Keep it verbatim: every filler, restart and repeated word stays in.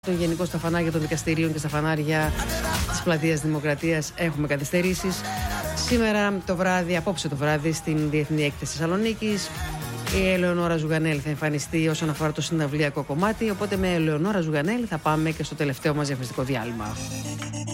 Το γενικό στα φανάρια των δικαστηρίων και στα φανάρια της Πλατείας Δημοκρατίας έχουμε καθυστερήσεις. Σήμερα το βράδυ, απόψε το βράδυ, στην Διεθνή Έκθεση Θεσσαλονίκης, η Ελεονόρα Ζουγανέλη θα εμφανιστεί όσον αφορά το συναυλιακό κομμάτι. Οπότε με Ελεονόρα Ζουγανέλη θα πάμε και στο τελευταίο μας διαφημιστικό διάλειμμα.